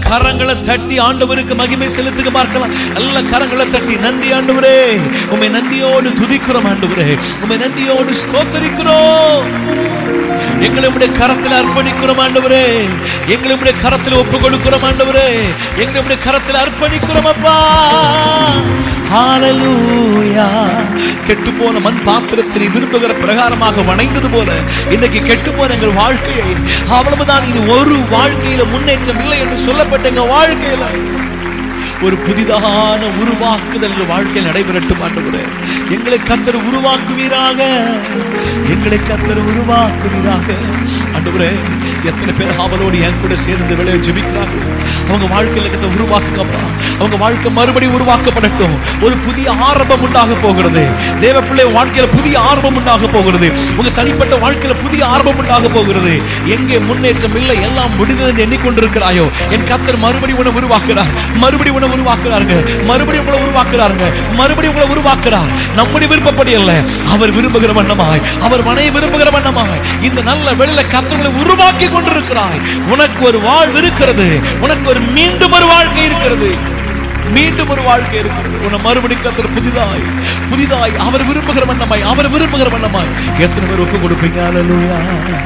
கரங்களை தட்டி ஆண்டவருக்கு மகிமை செலுத்துக பார்க்கலாம். நல்ல கரங்களை தட்டி நன்றி ஆண்டவரே, உம்மை நன்றியோடு துதிக்கிறோம் ஆண்டவரே, உம்மை நன்றியோடு ஸ்தோத்திரிக்கிறோம். எங்களை உம்முடைய கரத்தில் அர்ப்பணிக்கிறோம் ஆண்டவரே, எங்களை உம்முடைய கரத்தில் ஒப்பு கொடுக்கிறோம் ஆண்டவரே, எங்களை உம்முடைய கரத்தில் அர்ப்பணிக்கிறோம் அப்பா. ஹல்லேலூயா. கெட்டு போன மண் பாத்திரத்தை விரும்புகிற பிரகாரமாக வணைந்தது போல இன்னைக்கு கெட்டு போன எங்கள் வாழ்க்கையை, அவ்வளவுதான், இது ஒரு வாழ்க்கையில முன்னேற்றம் இல்லை என்று சொல்லப்பட்ட எங்கள் வாழ்க்கையில ஒரு புதிதான உருவாக்குதல் வாழ்க்கையில் நடைபெறட்டும் ஆண்டவரே. எங்களை கர்த்தர் உருவாக்குவீராக, எங்களை கர்த்தர் உருவாக்குவீராக ஆண்டவரே. எத்தனை பேர் ஆவலோடு என் கூட சேர்ந்து வேலையை ஜெபிக்கிறார்கள். அவங்க வாழ்க்கையில கர்த்தர் உருவாக்குங்கப்பா. அவங்க வாழ்க்கை மறுபடியும் உருவாக்கப்படட்டும். ஒரு புதிய ஆரம்பம் உண்டாக போகிறது. தேவ பிள்ளை வாழ்க்கையில புதிய ஆரம்பம் உண்டாக போகிறது. உங்க தனிப்பட்ட வாழ்க்கையில புதிய ஆரம்பம் உண்டாக போகிறது. எங்கே முன்னேற்றம் இல்லை, எல்லாம் முடிந்தது என்று எண்ணிக்கொண்டிருக்கிறாயோ, என் கர்த்தர் மறுபடியும் உன்னை உருவாக்குறார், மறுபடியும் உன்னை உருவாக்குறாருங்க, மறுபடியும் உங்களை உருவாக்குறாருங்க, மறுபடியும் உங்களை உருவாக்குறார். நம்முடைய விருப்பப்படி அல்ல, அவர் விரும்புகிற வண்ணமாய், அவர் மனைவி விரும்புகிற வண்ணமாய் இந்த நல்ல வெளியில கர்த்தரை உருவாக்கி கொண்டிருக்கிறாய். உனக்கு ஒரு வாழ்வு இருக்கிறது, உனக்கு ஒரு மீண்டும் ஒரு வாழ்க்கை இருக்கிறது, மீண்டும் ஒரு வாழ்க்கை இருக்கிறது. உன்னை மறுபடியும் கர்த்தர் புதிதாய் புதிதாய் அவர் விரும்புகிற வண்ணமாய், அவர் விரும்புகிற வண்ணமாய் எத்தனை பேர் ஒப்பு கொடுப்பீங்க? ஹல்லேலூயா.